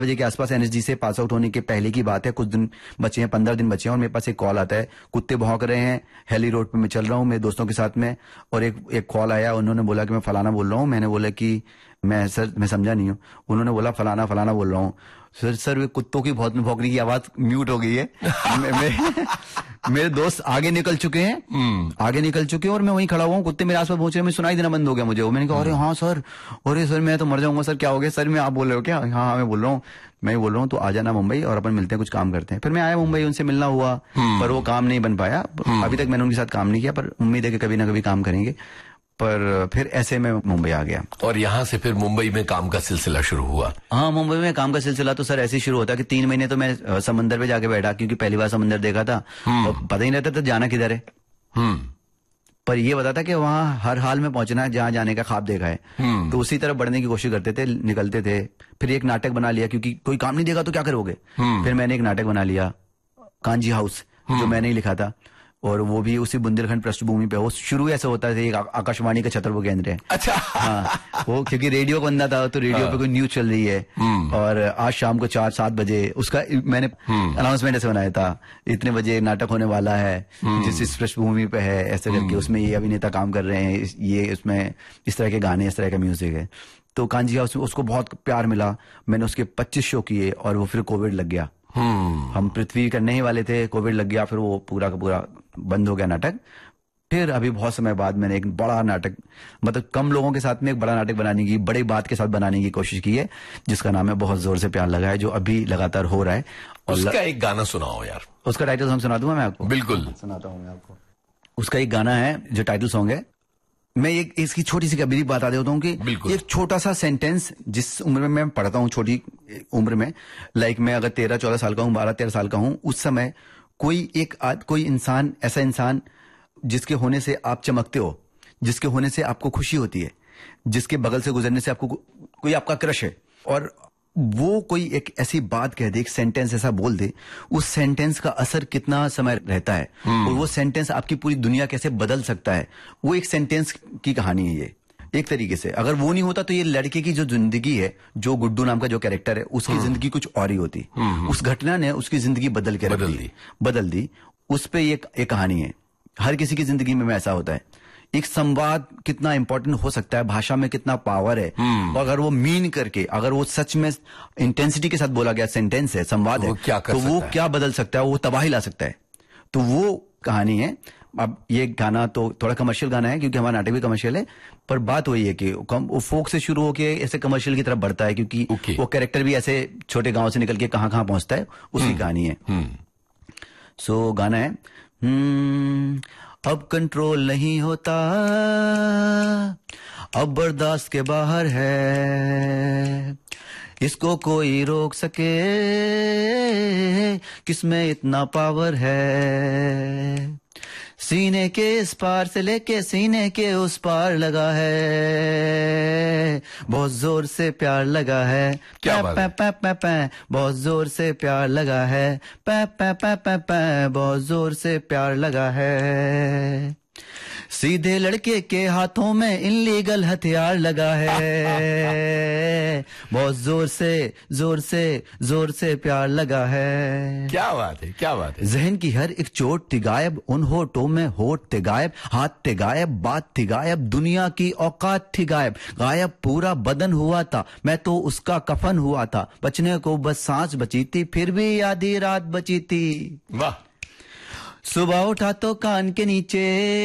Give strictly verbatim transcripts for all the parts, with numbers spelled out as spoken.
बजे के आसपास एनएसजी से पास आउट होने के पहले की बात है। कुछ दिन बचे हैं, पंद्रह दिन बचे हैं और मेरे पास एक कॉल आता है, कुत्ते भौंक रहे हैं, हेली रोड पे मैं चल रहा हूँ मेरे दोस्तों के साथ में, और एक एक कॉल आया, उन्होंने बोला कि मैं फलाना बोल रहा हूँ। मैंने बोला कि मैं सर मैं समझा नहीं हूँ। उन्होंने बोला फलाना फलाना बोल रहा हूँ। सर सर वे कुत्तों की बहुत भौंकने की आवाज म्यूट हो गई है। मे, मे, मेरे दोस्त आगे निकल चुके हैं, आगे निकल चुके हैं और मैं वहीं खड़ा हुआ हूँ, कुत्ते मेरे आसपास पहुंच रहे हैं, मैं सुनाई देना बंद हो गया मुझे। मैंने कहा अरे हाँ सर, अरे सर मैं तो मर जाऊंगा सर, क्या हो गया सर? मैं आप बोल रहे हो क्या? हाँ हाँ मैं बोल रहा हूँ, मैं बोल रहा हूँ तो आ जाना मुंबई और अपन मिलते हैं, कुछ काम करते हैं। फिर मैं आया मुंबई, उनसे मिलना हुआ पर वो काम नहीं बन पाया। अभी तक मैंने उनके साथ काम नहीं किया, पर उम्मीद है कि कभी ना कभी काम करेंगे। पर फिर ऐसे में मुंबई आ गया और यहाँ से फिर मुंबई में काम का सिलसिला शुरू हुआ। हाँ, मुंबई में काम का सिलसिला तो सर ऐसे ही शुरू होता कि तीन महीने तो मैं समंदर पे जाके बैठा, क्योंकि पहली बार समंदर देखा था और पता ही नहीं रहता था जाना किधर है। पर ये बता था कि वहाँ हर हाल में पहुंचना है जहाँ जाने का ख्वाब देखा है, तो उसी तरफ बढ़ने की कोशिश करते थे, निकलते थे। फिर एक नाटक बना लिया, क्योंकि कोई काम नहीं देगा तो क्या करोगे। फिर मैंने एक नाटक बना लिया, कांजी हाउस, जो मैंने ही लिखा था, और वो भी उसी बुंदेलखंड पृष्ठभूमि पे। वो शुरू ऐसे होता था, एक आकाशवाणी का छतरपुर केंद्र है। अच्छा। हाँ, वो क्योंकि रेडियो बंदा था तो रेडियो पे कोई न्यूज चल रही है, और आज शाम को चार सात बजे उसका मैंने अनाउंसमेंट ऐसे बनाया था, इतने बजे नाटक होने वाला है जिस इस पृष्ठभूमि पे है, ऐसे करके उसमें ये अभिनेता काम कर रहे हैं, ये उसमें इस तरह के गाने, इस तरह का म्यूजिक है। तो कांजी हाउस में उसको बहुत प्यार मिला, मैंने उसके पच्चीस शो किए और वो फिर कोविड लग गया। हम पृथ्वी करने ही वाले थे, कोविड लग गया, फिर वो पूरा का पूरा बंद हो गया नाटक। फिर अभी बहुत समय बाद मैंने एक बड़ा नाटक, मतलब कम लोगों के साथ में एक बड़ा नाटक बनाने की, बड़ी बात के साथ बनाने की कोशिश की है, जिसका नाम है बहुत जोर से प्यार लगा है, जो अभी लगातार हो रहा है। और उसका ल... एक गाना सुनाओ यार। उसका टाइटल सॉन्ग सुना दूंगा मैं आपको? बिल्कुल सुनाता हूँ मैं आपको। उसका एक गाना है जो टाइटल सॉन्ग है। मैं एक इसकी छोटी सी कभी बता देता हूँ कि एक छोटा सा सेंटेंस, जिस उम्र में मैं पढ़ता हूँ, छोटी उम्र में, लाइक मैं अगर तेरह चौदह साल का हूँ, बारह तेरह साल का हूँ, उस समय कोई एक आद, कोई इंसान, ऐसा इंसान जिसके होने से आप चमकते हो, जिसके होने से आपको खुशी होती है, जिसके बगल से गुजरने से आपको कोई आपका क्रश है, और वो कोई एक ऐसी बात कह दे, एक सेंटेंस ऐसा बोल दे, उस सेंटेंस का असर कितना समय रहता है और वो सेंटेंस आपकी पूरी दुनिया कैसे बदल सकता है, वो एक सेंटेंस की कहानी है ये। एक तरीके से अगर वो नहीं होता तो ये लड़के की जो जिंदगी है, जो गुड्डू नाम का जो कैरेक्टर है, उसकी जिंदगी कुछ और ही होती। उस घटना ने उसकी जिंदगी बदल के रख दी, बदल दी। उस पे ये एक कहानी है। हर किसी की जिंदगी में ऐसा होता है। एक संवाद कितना इंपॉर्टेंट हो सकता है, भाषा में कितना पावर है, और अगर वो मीन करके, अगर वो सच में इंटेंसिटी के साथ बोला गया सेंटेंस है, संवाद है, तो वो क्या बदल सकता है, वो तबाही ला सकता है। तो वो कहानी है। अब ये गाना तो थोड़ा कमर्शियल गाना है, क्योंकि हमारा नाटक भी कमर्शियल है, पर बात वही है कि वो फोक से शुरू होके ऐसे कमर्शियल की तरफ बढ़ता है, क्योंकि okay. वो कैरेक्टर भी ऐसे छोटे गांव से निकल के कहां कहां पहुंचता है, उसकी कहानी है। सो so, गाना है, हम्म अब कंट्रोल नहीं होता, अब बर्दाश्त के बाहर है, इसको कोई रोक सके, किसमें इतना पावर है, सीने के इस पार से लेके सीने के उस पार लगा है, बहुत जोर से प्यार लगा है, क्या बात है? पै, पै, पै, पै, बहुत जोर से प्यार लगा है, पै, पै, पै, पै, पै, बहुत जोर से प्यार लगा है, सीधे लड़के के हाथों में इनलीगल हथियार लगा है, बहुत जोर से जोर से जोर से प्यार लगा है। क्या बात है, क्या बात है। जहन की हर एक चोट थी गायब, उन होठों में होठ थे गायब, हाथ थे गायब, बात थी गायब, दुनिया की औकात थी गायब, गायब पूरा बदन हुआ था, मैं तो उसका कफन हुआ था, बचने को बस सांस बची थी, फिर भी आधी रात बची थी। वाह। सुबह उठा तो कान के नीचे,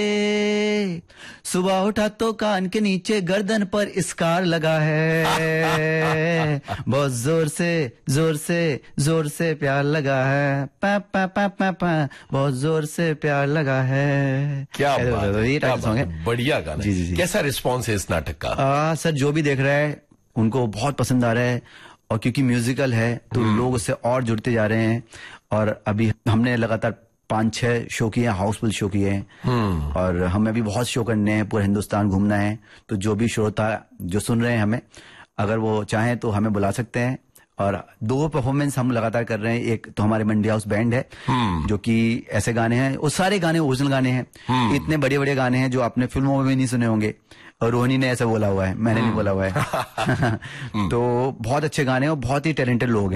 सुबह उठा तो कान के नीचे गर्दन पर स्कार लगा है, बहुत जोर से जोर से जोर से प्यार लगा है, पा पा पा पा पा बहुत जोर से प्यार लगा है। क्या बात है, ये क्या बात है, बढ़िया गाना। जी, जी, जी। कैसा रिस्पॉन्स है इस नाटक का? आ, सर जो भी देख रहा है उनको बहुत पसंद आ रहा है, और क्योंकि म्यूजिकल है तो लोग उससे और जुड़ते जा रहे हैं, और अभी हमने लगातार पांच छह शो किए हैं, हाउसफुल शो किए हैं, और हमें भी बहुत शो करने हैं, पूरा हिंदुस्तान घूमना है। तो जो भी श्रोता जो सुन रहे हैं हमें, अगर वो चाहें तो हमें बुला सकते हैं। और दो परफॉर्मेंस हम लगातार कर रहे हैं। एक तो हमारे मंडी हाउस बैंड है, जो कि ऐसे गाने हैं, वो सारे गाने ओरिजिनल गाने हैं, इतने बड़े बड़े गाने हैं जो आपने फिल्मों में भी नहीं सुने होंगे, और रोहिणी ने ऐसा बोला हुआ है, मैंने नहीं बोला हुआ है। तो बहुत अच्छे गाने और बहुत ही टैलेंटेड लोग हैं।